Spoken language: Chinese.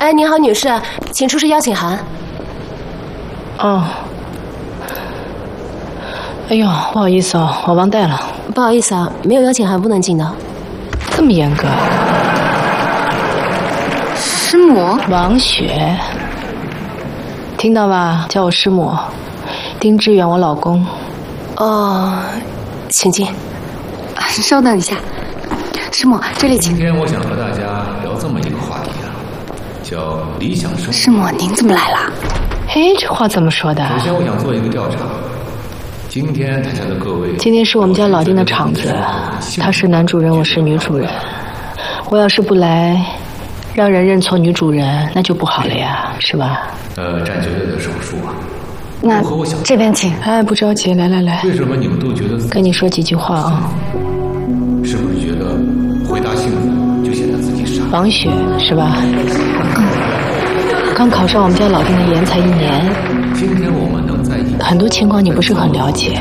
哎，您好，女士，请出示邀请函。 哦。哎呦，不好意思哦，我忘带了。 不好意思啊，没有邀请函不能进的。 这么严格？ 师母， 王雪，听到吧？叫我师母。丁志远，我老公。 哦，请进。 稍等一下，师母，这里请。 今天我想和大家聊这么一个话题啊，叫理想生活。 师母，您怎么来了？ 哎，这话怎么说的？ 首先，我想做一个调查。今天台下的各位， 今天是我们家老丁的场子，他是男主人，我是女主人。我要是不来，让人认错女主人，那就不好了呀，是吧？ 占绝对的少数啊。 那这边请。 哎，不着急，来。 为什么你们都觉得？ 跟你说几句话啊。 是不是觉得回答幸福就显得自己傻？ 王雪是吧？刚考上我们家老丁的研才1年。 今天我们能在一起， 很多情况你不是很了解。